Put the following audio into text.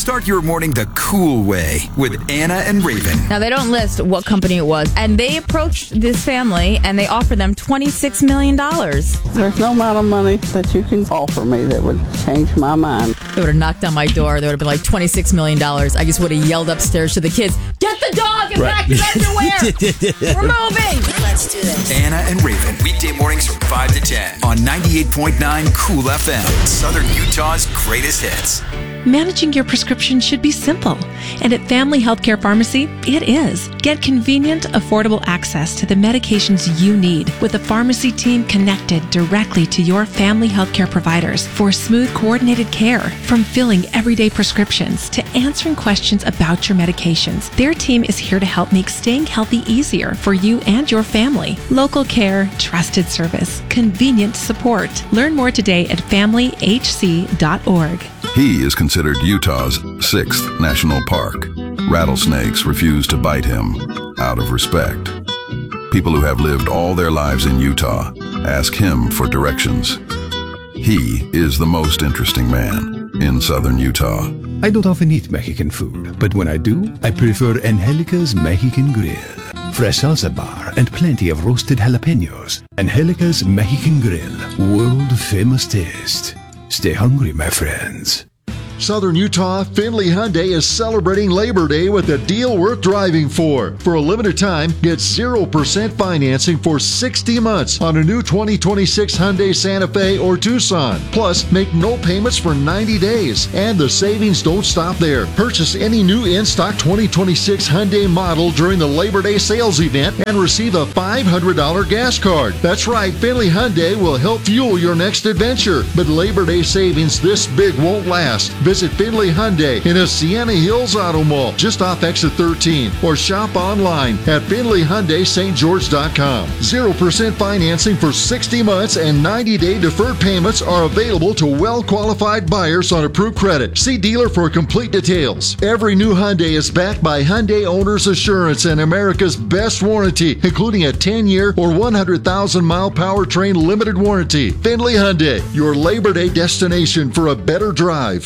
Start your morning the cool way with Anna and Raven. Now, they don't list what company it was, and they approached this family, and they offered them $26 million. There's no amount of money that you can offer me that would change my mind. They would have knocked on my door. They would have been like, $26 million. I just would have yelled upstairs to the kids, get the dog and pack your underwear. We're moving. Let's do this. Anna and Raven, weekday mornings from 5 to 10 on 98.9 Cool FM, Southern Utah's greatest hits. Managing your prescription should be simple, and at Family Healthcare Pharmacy, it is. Get convenient, affordable access to the medications you need with a pharmacy team connected directly to your family healthcare providers for smooth, coordinated care. From filling everyday prescriptions to answering questions about your medications, their team is here to help make staying healthy easier for you and your family. Local care, trusted service, convenient support. Learn more today at FamilyHC.org. He is considered Utah's 6th national park. Rattlesnakes refuse to bite him out of respect. People who have lived all their lives in Utah ask him for directions. He is the most interesting man in southern Utah. I don't often eat Mexican food, but when I do, I prefer Angelica's Mexican Grill. Fresh salsa bar and plenty of roasted jalapenos. Angelica's Mexican Grill, world-famous taste. Stay hungry, my friends. Southern Utah, Findlay Hyundai is celebrating Labor Day with a deal worth driving for. For a limited time, get 0% financing for 60 months on a new 2026 Hyundai Santa Fe or Tucson. Plus, make no payments for 90 days. And the savings don't stop there. Purchase any new in-stock 2026 Hyundai model during the Labor Day sales event and receive a $500 gas card. That's right, Findlay Hyundai will help fuel your next adventure. But Labor Day savings this big won't last. Visit Findlay Hyundai in a Sienna Hills Auto Mall just off exit 13 or shop online at FindlayHyundaiSt.George.com. 0% financing for 60 months and 90-day deferred payments are available to well-qualified buyers on approved credit. See dealer for complete details. Every new Hyundai is backed by Hyundai Owner's Assurance and America's best warranty, including a 10-year or 100,000-mile powertrain limited warranty. Findlay Hyundai, your Labor Day destination for a better drive.